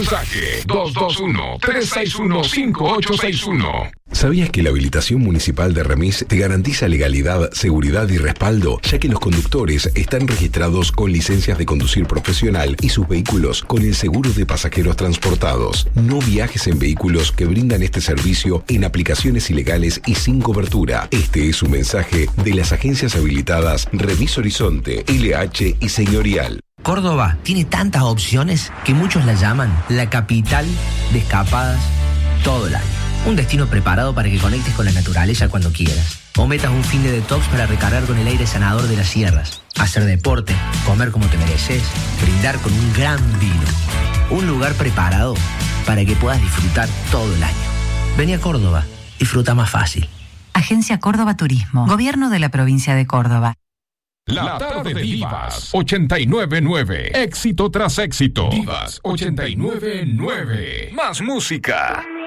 mensaje 221-361-5861. ¿Sabías que la habilitación municipal de Remis te garantiza legalidad, seguridad y respaldo, ya que los conductores están registrados con licencias de conducir profesional y sus vehículos con el seguro de pasajeros transportados? No viajes en vehículos que brindan este servicio en aplicaciones ilegales y sin cobertura. Este es un mensaje de las agencias habilitadas Remis Horizonte, LH y Señorial. Córdoba tiene tantas opciones que muchos la llaman la capital de escapadas todo el año. Un destino preparado para que conectes con la naturaleza cuando quieras. O metas un fin de detox para recargar con el aire sanador de las sierras. Hacer deporte, comer como te mereces, brindar con un gran vino. Un lugar preparado para que puedas disfrutar todo el año. Vení a Córdoba, disfruta más fácil. Agencia Córdoba Turismo, Gobierno de la Provincia de Córdoba. La tarde de Divas 89.9. Éxito tras éxito. Divas 89.9. Más música.